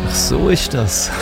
Ach, so ist das.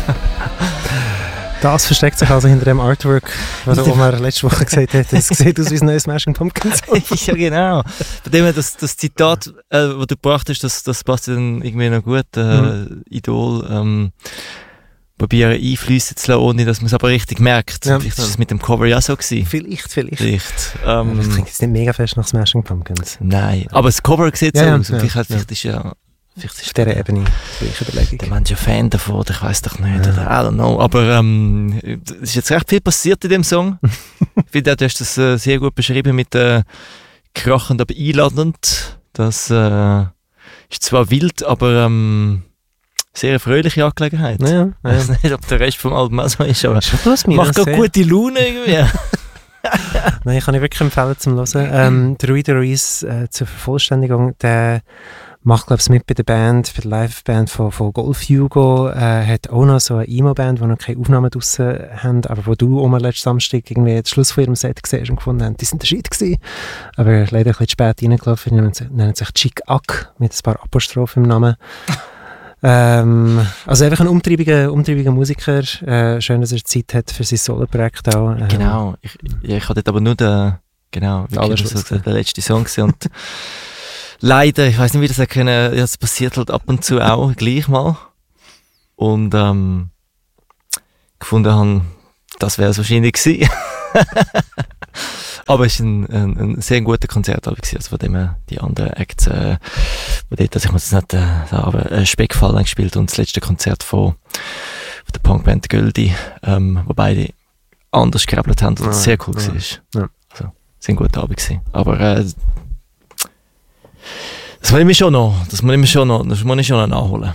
Das versteckt sich also hinter dem Artwork, was Omar letzte Woche gesagt hat. Es sieht aus wie ein neues Smashing Pumpkins. Ja, genau. Bei dem das Zitat, das du gebracht hast, das passt dann irgendwie noch gut. Idol probieren einfließen zu lassen, ohne dass man es aber richtig merkt. Ja. Vielleicht ist es mit dem Cover ja so gewesen. Vielleicht. Ich klingt jetzt nicht mega fest nach Smashing Pumpkins. Nein, aber das Cover sieht so aus. Und vielleicht ist ja... Auf dieser Ebene, gleiche Überlegung. Der Mensch ist ein Fan davon, ich weiss doch nicht, oder I don't know. Aber es ist jetzt recht viel passiert in dem Song. Ich finde, du hast das sehr gut beschrieben mit krachend, aber einladend. Das ist zwar wild, aber sehr eine fröhliche Angelegenheit. Ja. Ich weiß nicht, ob der Rest vom Album auch so ist, aber macht gerade gute Laune irgendwie. Nein, ich kann ich wirklich empfehlen zum Hören. Der Rui de Ruiz zur Vervollständigung, der macht, glaube ich, mit bei der Band, bei der Live-Band von Golf Hugo, hat auch noch so eine Emo-Band, die noch keine Aufnahmen draussen haben, aber wo du auch mal letzten Samstag irgendwie den Schluss von ihrem Set gesehen hast und gefunden hast, die sind der Shit gewesen. Aber leider ein bisschen spät reingelaufen, die nennen sich Chick Ack, mit ein paar Apostrophen im Namen. Also einfach ein umtriebiger Musiker, schön, dass er Zeit hat für sein Solo-Projekt auch. Genau, ich hatte aber nur den letzten Song gesehen und leider, ich weiß nicht, wie das können. Ja, es passiert halt ab und zu auch gleich mal. Und gefunden habe, das wäre es wahrscheinlich gewesen. Aber es war ein sehr guter Konzert gewesen, also von dem die anderen Acts, wo dort, also ich muss jetzt nicht aber Speckfall eingespielt und das letzte Konzert von der Punkband Göldi, wo beide anders gerebelt haben und sehr cool war. Ja. Also, sehr ein guter Abend gewesen. Aber das muss ich schon noch nachholen.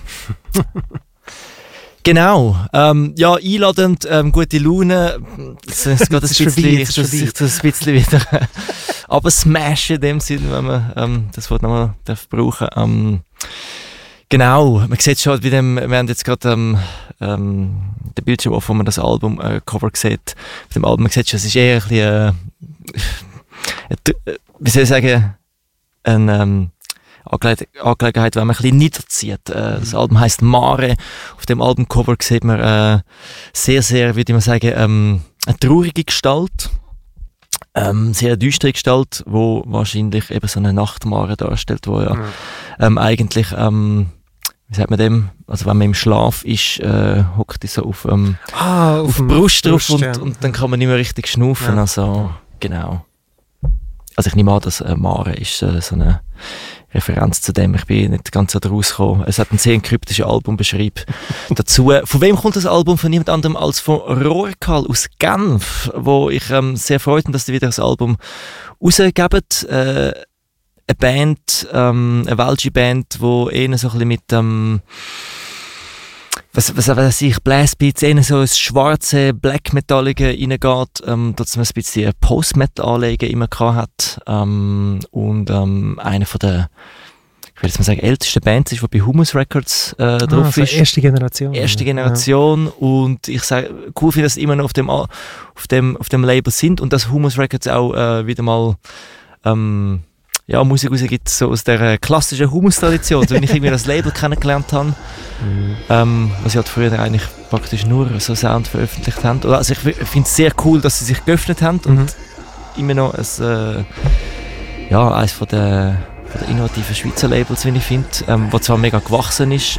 Genau. Ja, einladend, gute Laune. Das geht ein bisschen wieder aber smashen in dem Sinne, wenn man das Wort nochmal brauchen. Genau, man sieht schon, wir haben jetzt gerade den Bildschirm offen, wo man das Album-Cover sieht. Auf dem Album, man sieht schon, es ist eher ein bisschen, wie soll ich sagen, eine Angelegenheit, wenn man ein bisschen niederzieht. Das Album heisst Mare. Auf dem Albumcover sieht man sehr, sehr, würde ich mal sagen, eine traurige Gestalt. Sehr düstere Gestalt, wo wahrscheinlich eben so eine Nachtmare darstellt, wo ja eigentlich, wie sagt man dem, also wenn man im Schlaf ist, hockt die so auf die Brust drauf und dann kann man nicht mehr richtig schnaufen. Ja. Also, genau. Also ich nehme an, dass Mare ist so eine Referenz zu dem. Ich bin nicht ganz so daraus gekommen. Es hat einen sehr kryptischen Albumbeschrieb dazu. Von wem kommt das Album? Von niemand anderem als von Rorkal aus Genf, wo ich sehr freut, dass die wieder das Album rausgeben. Eine Band, eine welche Band, die eher so ein bisschen mit was weiß ich, Blastbeats, eher so ins schwarze, Black-Metallige reingeht, dass man ein bisschen Post-Metal-Anlegen immer gehabt hat. Und einer von der, ich will jetzt mal sagen, ältesten Bands ist, die bei Humus Records drauf ist. Erste Generation. Erste Generation. Ja. Und ich sage, cool finde, dass sie immer noch auf dem Label sind und dass Humus Records auch wieder mal Musik rausgibt, so aus der klassischen Humus-Tradition, so wie ich irgendwie das Label kennengelernt habe. Was sie halt früher eigentlich praktisch nur so Sound veröffentlicht haben. Also ich finde es sehr cool, dass sie sich geöffnet haben und immer noch eines von der innovativen Schweizer Labels, wie ich finde, was zwar mega gewachsen ist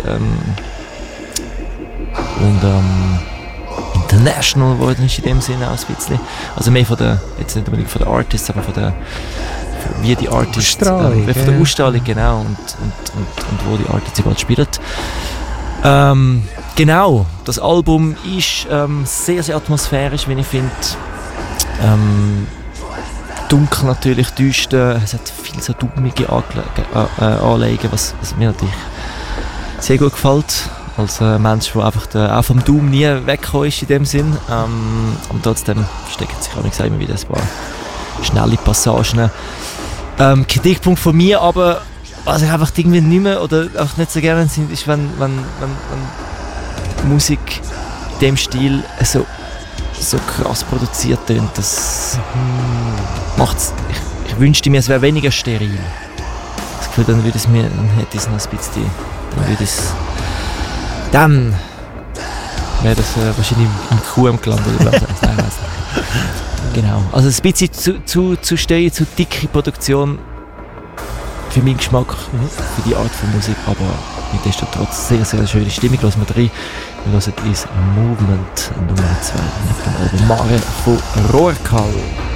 und international geworden ist in dem Sinne auch ein bisschen. Also mehr von der, jetzt nicht unbedingt von der Artists, aber von der wie die Artists von der Ausstrahlung, genau, und wo die Artists gerade spielen. Genau, das Album ist sehr, sehr atmosphärisch, wie ich finde. Dunkel natürlich, düster, es hat viele so dummige Anlegen, was mir natürlich sehr gut gefällt. Als Mensch, der einfach auch vom Doom nie weggekommen ist in dem Sinn. Und trotzdem stecken sich auch nicht immer wieder ein paar schnelle Passagen. Kritikpunkt von mir, aber was ich einfach irgendwie nicht mehr oder auch nicht so gerne sind, ist, wenn Musik in dem Stil so krass produziert tönt. Das macht's. Ich wünschte mir, es wäre weniger steril. Das Gefühl, dann hätte ich es noch ein bisschen, dann würde es Dann wäre das wahrscheinlich im QM gelandet. Oder was? Nein, weiss nicht. Genau. Also ein bisschen zu stehen, zu dicke Produktion für meinen Geschmack, für die Art von Musik, aber nichtsdestotrotz sehr, sehr schöne Stimmung. Lassen wir rein. Wir hören ins Movement Nummer 2 mit dem Album Mare von Rohrkal.